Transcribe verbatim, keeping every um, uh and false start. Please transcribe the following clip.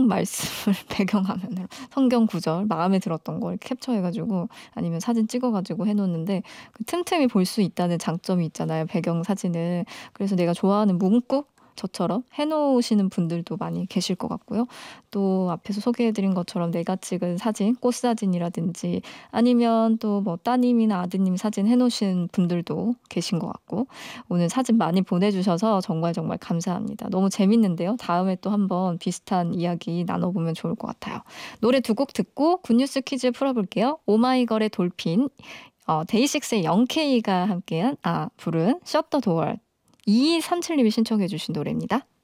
성경 말씀을 배경화면으로 성경 구절 마음에 들었던 걸 캡처해 가지고 아니면 사진 찍어 가지고 해 놓는데 그 틈틈이 볼 수 있다는 장점이 있잖아요, 배경 사진을. 그래서 내가 좋아하는 문구 저처럼 해 놓으시는 분들도 많이 계실 것 같고요. 또 앞에서 소개해 드린 것처럼 내가 찍은 사진, 꽃사진이라든지 아니면 또 뭐 따님이나 아드님 사진 해 놓으신 분들도 계신 것 같고 오늘 사진 많이 보내 주셔서 정말 정말 감사합니다. 너무 재밌는데요. 다음에 또 한번 비슷한 이야기 나눠 보면 좋을 것 같아요. 노래 두 곡 듣고 굿뉴스 퀴즈 풀어 볼게요. 오마이걸의 돌핀, 어 데이식스의 영케이가 함께한 아 부른 셔터 도어 이이삼칠 님이 신청해 주신 노래입니다.